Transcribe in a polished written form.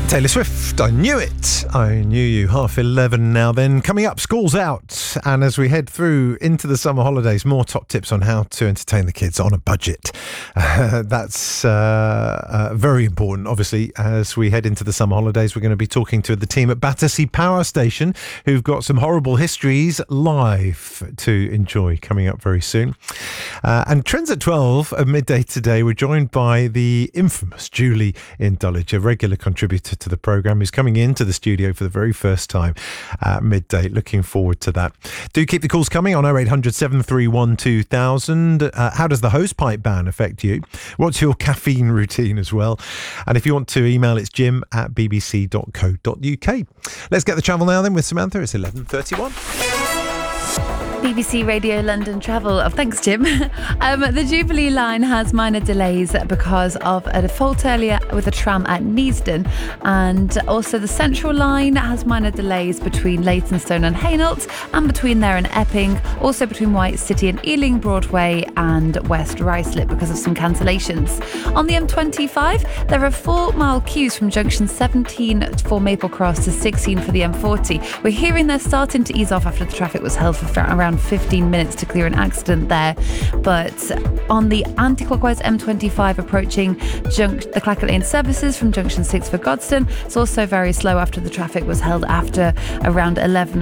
Taylor Swift, I knew it. I knew you. 11:30 now then. Coming up, school's out. And as we head through into the summer holidays, more top tips on how to entertain the kids on a budget. That's very important, obviously. As we head into the summer holidays, we're going to be talking to the team at Battersea Power Station, who've got some horrible histories live to enjoy coming up very soon. And Trends at 12 at midday today, we're joined by the infamous Julie in Dulwich, a regular contributor to the programme, who's coming into the studio for the very first time at midday. Looking forward to that. Do keep the calls coming on 0800 731 2000. How does the hosepipe ban affect you? What's your caffeine routine as well? And if you want to email, it's jim@bbc.co.uk. Let's get the travel now then with Samantha. It's 11:31. BBC Radio London travel. Oh, thanks, Jim. The Jubilee line has minor delays because of a fault earlier with a tram at Neasden. And also the Central line has minor delays between Leytonstone and Hainault, and between there and Epping. Also between White City and Ealing Broadway and West Ruislip because of some cancellations. On the M25, there are 4-mile queues from junction 17 for Maple Cross to 16 for the M40. We're hearing they're starting to ease off after the traffic was held for around 15 minutes to clear an accident there. But on the anti-clockwise M25 approaching the Clackett Lane services from junction 6 for Godstone, it's also very slow after the traffic was held after around 11